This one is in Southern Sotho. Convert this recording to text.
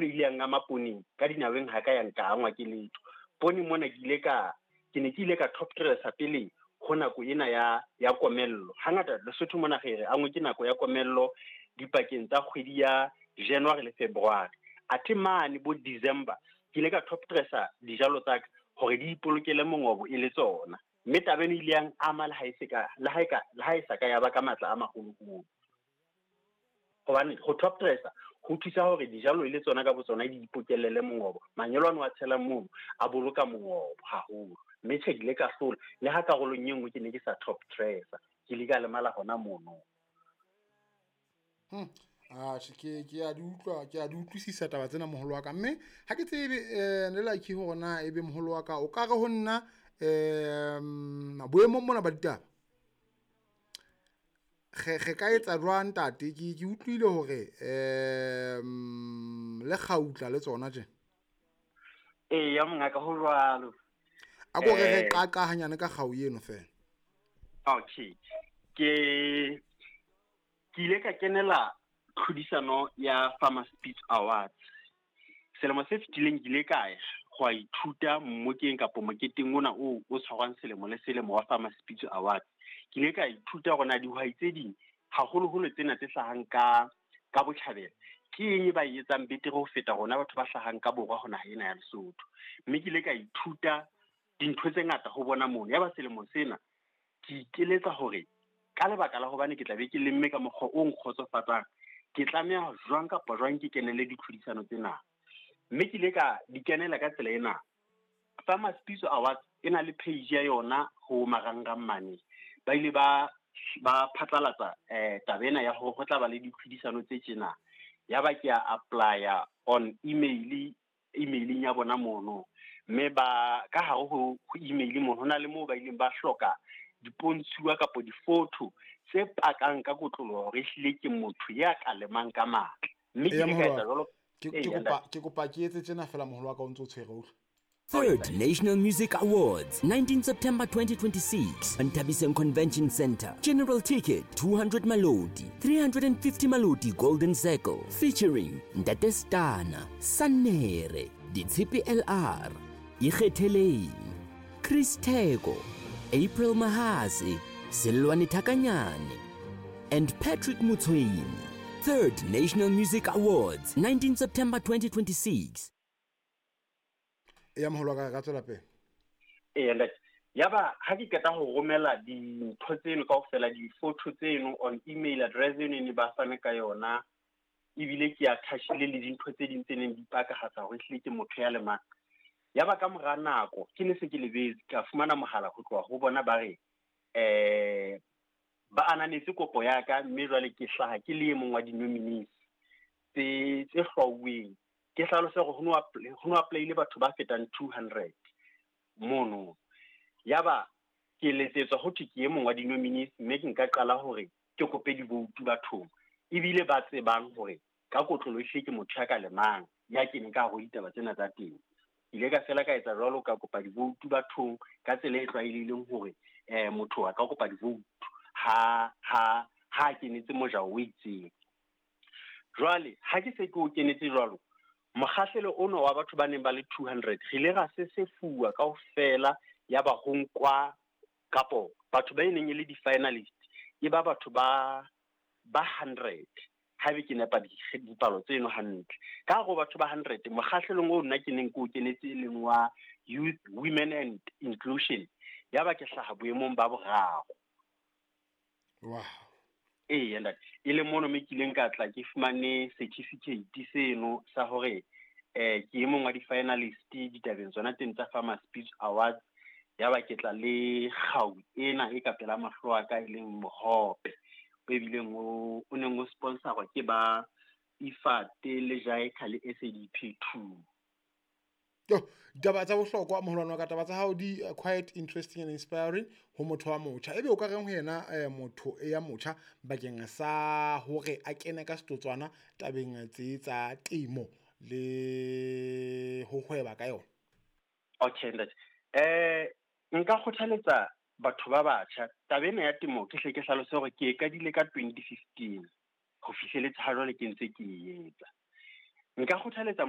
haholo ile yang ngama poone ka dinaweng ha ka yang ka angwa ke letho poone mona ke ne ke ile ka top dresser pele ho nako ena ya komello hangata Lesotho mona re angwe ke nako ya komello dipakeng tsa kgwedi ya January le February athe mane bo December ke ile ka top dresser dijalo tsa ka hore di ipolokele mongobo e le tsona mme tabene ile yang ama le ha e sa ka ya ba ka matla a magolo hobane go top dresser go thusa hore dijalo ile tsona ka botsona di ipokelele mongobo manyelwane wa tshela moo a boloka mongobo haholo mme tshegile ka hlola le ha karolong e nngwe ke ne ke sa top dresser ke le ka lemala hona mono ke a di utlwisisa taba tsena moholo wa ka mme ha ke tsebe le like hore na ebe moholo wa ka o ka re ho nna boemong mona ba ditaba ge ka etsa jwang tate ke utlwile hore le Gautla le tsona tje ya mongaka ho jwalo a go re qaqa hanyane ka Gau eno fela okay ke ile ka kenela tlhodisano ya Farmer Speech Awards selemo se fetileng ke ile ka go ithuta mmokeng kapo moketeng ona o tshwarwang selemo le selemo wa Farmer Speech Awards ke ile ka ithuta gona dihwai tse ding haholoholo tsena tse hlahang ka botjhabela ke eng ba etsang betere ho feta rona batho ba hlahang ka borwa hona ena ya Lesotho mme ke ile ka ithuta dintho tse ngata ho bona mona ya ba selemo sena ke ikeletsa hore ka lebaka la hobane ke tla be ke lemme ka mokgwa o nkgotsofatsang ke tlameha jwang kapa jwang ke kenele ditlhodisano tsena mme ke ile ka di kenela ka tsela ena Farmer Speech Awards ena le page ya yona ho marangrang mane ba ile ba phatlalatsa tabena ya ho tla ba le ditlhodisano tse tjena ya ba ke a apply on emailing ya bona mono mme ba ka hare ho email mo hona le mo ba ileng ba hloka dipontshiwa kapo difoto tse pakang ka kotlolo hore hlile ke motho ya ka lemang ka matla mme ke ka etsa jalo ke kopa ke etse tsena fela moholo wa ka o ntse o tshwere Third National Music Awards, 19 September 2026, Ntabiseng Convention Center. General ticket, 200 Malodi, 350 Malodi Golden Circle, featuring Ntate Stana, Sanere, Ditshipi LR, Ikgetheleng, Chris Tego, April Mahasi, Silwani Takanyane, and Patrick Mutsweni. Third National Music Awards, 19 September 2026. ya moholo ka tsela pe yaba ha ke keta ho romela dintho tseno kaofela di-photo tseno on email address eno ne ba fane ka yona ebile ke attachile le dintho tse ding tse neng di pakahatsa hore hlile ke motho ya lemang yaba ka mora nako ke ne se ke lebetse ka fumana mohala ho tloha ho bona ba re ba ananetse kopo ya ka mme jwale ke hlaha ke le mong wa di-nominees tse hlwauweng ke hlalosa gore ho no apply-ile batho ba fetang 200 mono yaba ke letsetswa ho thwe ke mong wa di-nominees mme ke nka qala hore ke kope di-vote bathong ebile ba tsebang hore ka kotlolo hle ke motho ya ka lemang ya ke ne ka ho ditaba tsena tsa teng ile ka fela ka etsa jwalo ka kopa di-vote bathong ka tsela e tlwaelehileng hore motho a ka kopa di-vote ha kenetse mojao o itseng jwale ha ke se ke o kenetse jwalo mokgahlelo ono wa batho ba neng ba le 200 re ile ra sesefuwa kaofela ya ba honkwa kapo batho ba neng le di-finalist e ba batho ba 100 haebe ke nepa dipalo tseno hantle ka go batho ba 100 mokgahlelong o nna ke neng ke o kenetse leng wa youth women and inclusion ya ba ke hlaha boemong ba boraro wow enda ile mono me kileng ka tla ke fumane certificate seno sa hore ke mong wa di-finalist ditabeng tsona teng tsa Farmer Speech Awards ya ba ke tla le Gau ena e ka pela mahlo a ka ileng Mohope o ebileng o neng o sponsorwa ke ba Ifate le Jaika le SADP2 taba tsa bohlokwa moholwana ka taba tsa hao di quite interesting and inspiring ho motho wa motjha ebe o ka reng ho yena motho ya motjha bakeng sa hore a kene ka setotswana tabeng tse tsa temo le ho hweba ka yona okay nka kgothaletsa batho ba batjha tabeng ya temo ke hle ke hlalose hore ke ka dile ka 2015 ho fihleletsa ha jwale ke ntse ke etsa nka kgothaletsa